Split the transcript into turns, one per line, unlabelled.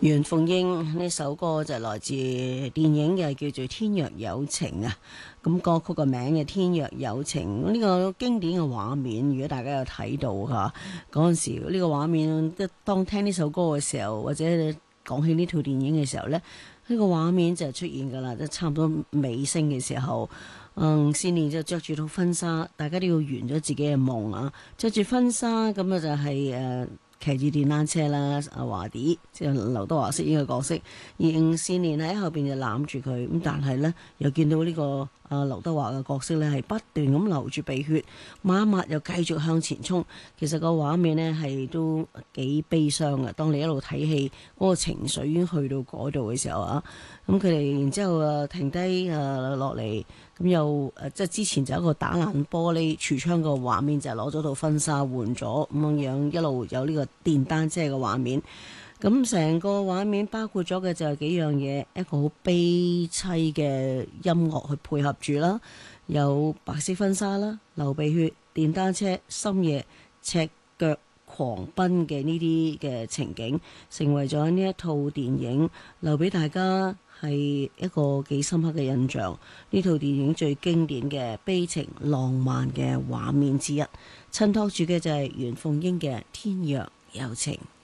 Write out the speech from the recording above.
袁鳳瑛呢首歌就來自電影嘅，叫做《天若有情》啊。咁歌曲個名嘅《天若有情》呢個經典嘅畫面，如果大家有睇到吓，嗰陣時呢個畫面，當聽呢首歌嘅時候，或者講起呢套電影嘅時候呢個畫面就出現噶啦，即差唔多尾聲嘅時候。先年就着住套婚紗，大家都要圓咗自己嘅夢啊！着住婚紗咁啊，就係騎住電單車啦，阿華弟即係劉德華飾演嘅角色，而吳倩蓮喺後邊就攬住佢，咁但係呢，又見到呢個劉德華嘅角色呢，係不斷咁流住鼻血，抹一抹又繼續向前衝。其實個畫面呢，係都幾悲傷嘅。當你一路睇戲，嗰個情緒已經去到嗰度嘅時候啊，咁佢哋然之後停低落嚟。咁又即係之前就有一個打爛玻璃櫥窗個畫面，就係攞咗套婚紗換咗咁樣，一路有呢個電單車嘅畫面。咁成個畫面包括咗嘅就係幾樣嘢，一個好悲凄嘅音樂去配合住啦，有白色婚紗啦、流鼻血、電單車、深夜赤腳狂奔嘅呢啲嘅情景，成為咗呢一套電影留俾大家係一個幾深刻嘅印象。呢套電影最經典嘅悲情浪漫嘅畫面之一，襯托住嘅就係袁鳳瑛嘅《天若有情》。